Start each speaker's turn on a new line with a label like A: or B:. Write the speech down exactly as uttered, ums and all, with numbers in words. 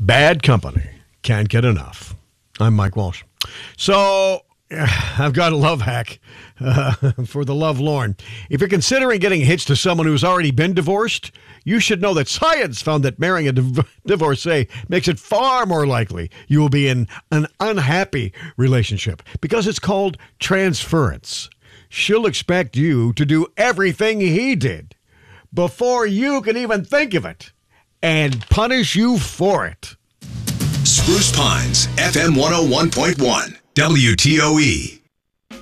A: Bad company. Can't get enough. I'm Mike Walsh. So, I've got a love hack uh, for the lovelorn. If you're considering getting hitched to someone who's already been divorced, you should know that science found that marrying a div- divorcee makes it far more likely you will be in an unhappy relationship because it's called transference. She'll expect you to do everything he did before you can even think of it and punish you for it.
B: Spruce Pines, F M one oh one point one, W T O E.